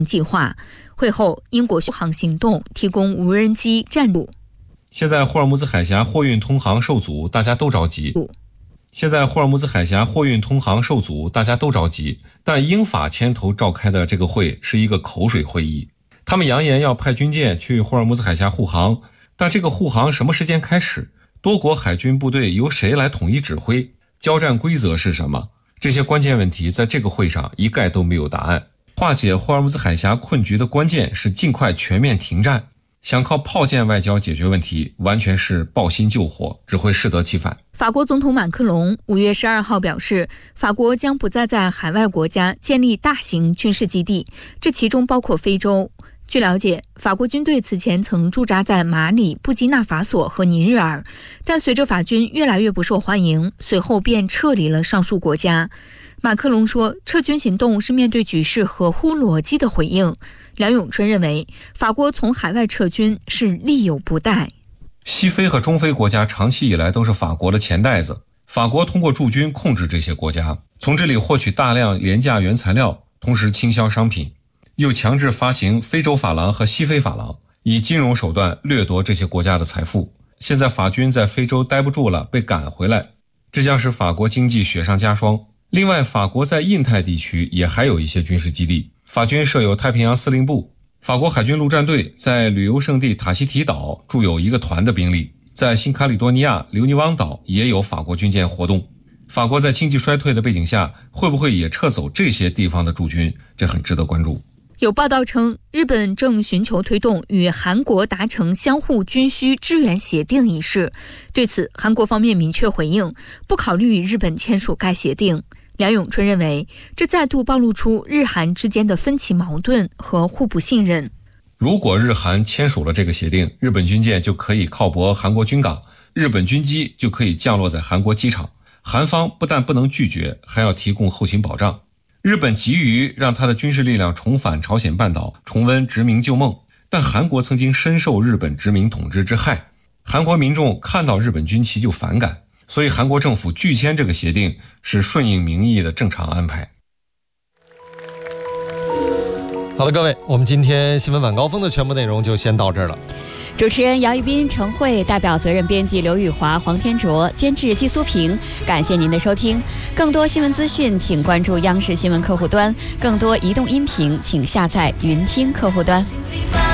计划。会后，英国续航行动提供无人机战路。 现在霍尔木兹海峡货运通航受阻，大家都着急。但英法牵头召开的这个会是一个口水会议，他们扬言要派军舰去霍尔木兹海峡护航，但这个护航什么时间开始？多国海军部队由谁来统一指挥？交战规则是什么？这些关键问题在这个会上一概都没有答案。化解霍尔木兹海峡困局的关键是尽快全面停战，想靠炮舰外交解决问题，完全是抱薪救火，只会适得其反。 法国总统马克龙5月12号表示，法国将不再在海外国家建立大型军事基地，这其中包括非洲。据了解，法国军队此前曾驻扎在马里、布基纳法索和尼日尔，但随着法军越来越不受欢迎，随后便撤离了上述国家。马克龙说，撤军行动是面对局势合乎逻辑的回应。梁永春认为，法国从海外撤军是力有不逮。 西非和中非国家长期以来都是法国的钱袋子，法国通过驻军控制这些国家，从这里获取大量廉价原材料，同时倾销商品，又强制发行非洲法郎和西非法郎，以金融手段掠夺这些国家的财富。现在法军在非洲待不住了，被赶回来，这将使法国经济雪上加霜。另外，法国在印太地区也还有一些军事基地，法军设有太平洋司令部，法国海军陆战队在旅游胜地塔希提岛驻有一个团的兵力，在新卡里多尼亚留尼汪岛也有法国军舰活动。法国在经济衰退的背景下，会不会也撤走这些地方的驻军？这很值得关注。 有报道称，日本正寻求推动与韩国达成相互军需支援协定一事。对此，韩国方面明确回应，不考虑与日本签署该协定。梁永春认为，这再度暴露出日韩之间的分歧矛盾和互不信任。 如果日韩签署了这个协定，日本军舰就可以靠泊韩国军港，日本军机就可以降落在韩国机场，韩方不但不能拒绝，还要提供后勤保障。日本急于让他的军事力量重返朝鲜半岛，重温殖民旧梦，但韩国曾经深受日本殖民统治之害，韩国民众看到日本军旗就反感，所以韩国政府拒签这个协定是顺应民意的正常安排。 好了，各位，我们今天新闻晚高峰的全部内容就先到这儿了。 主持人姚一斌、程慧，代表责任编辑刘宇华、黄天卓，监制季苏平。感谢您的收听。更多新闻资讯，请关注央视新闻客户端；更多移动音频，请下载云听客户端。